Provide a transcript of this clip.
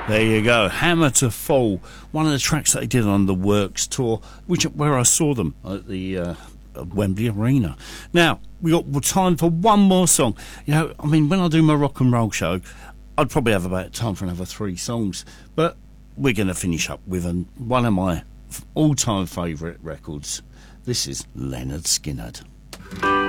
There you go, Hammer to Fall, one of the tracks that they did on the Works tour, where I saw them at the Wembley Arena. Now, we got time for one more song. You know, I mean, when I do my rock and roll show, I'd probably have about time for another 3 songs, but we're going to finish up with one of my all-time favourite records. This is Leonard Skinner.